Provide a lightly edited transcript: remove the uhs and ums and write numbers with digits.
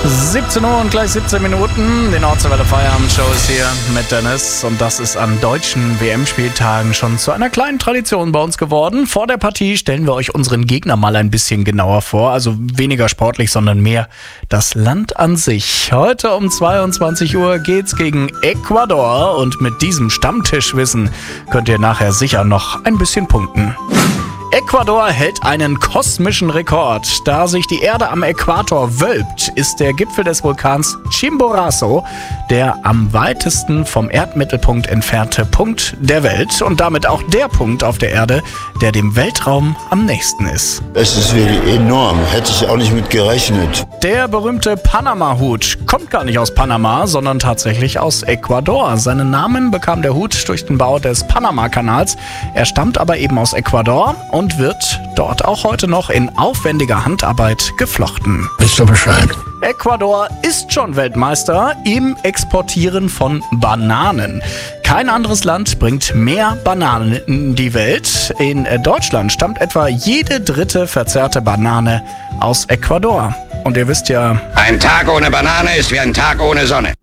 17 Uhr und gleich 17 Minuten. Die Nordseewelle Feierabendshow ist hier mit Dennis. Und das ist an deutschen WM-Spieltagen schon zu einer kleinen Tradition bei uns geworden. Vor der Partie stellen wir euch unseren Gegner mal ein bisschen genauer vor. Also weniger sportlich, sondern mehr das Land an sich. Heute um 22 Uhr geht's gegen Ecuador. Und mit diesem Stammtischwissen könnt ihr nachher sicher noch ein bisschen punkten. Ecuador hält einen kosmischen Rekord. Da sich die Erde am Äquator wölbt, ist der Gipfel des Vulkans Chimborazo der am weitesten vom Erdmittelpunkt entfernte Punkt der Welt und damit auch der Punkt auf der Erde, der dem Weltraum am nächsten ist. Es ist wirklich enorm, hätte ich auch nicht mit gerechnet. Der berühmte Panama-Hut kommt gar nicht aus Panama, sondern tatsächlich aus Ecuador. Seinen Namen bekam der Hut durch den Bau des Panama-Kanals. Er stammt aber eben aus Ecuador und wird dort auch heute noch in aufwendiger Handarbeit geflochten. Wisst ihr Bescheid? Ecuador ist schon Weltmeister im Exportieren von Bananen. Kein anderes Land bringt mehr Bananen in die Welt. In Deutschland stammt etwa jede dritte verzehrte Banane aus Ecuador. Und ihr wisst ja... Ein Tag ohne Banane ist wie ein Tag ohne Sonne.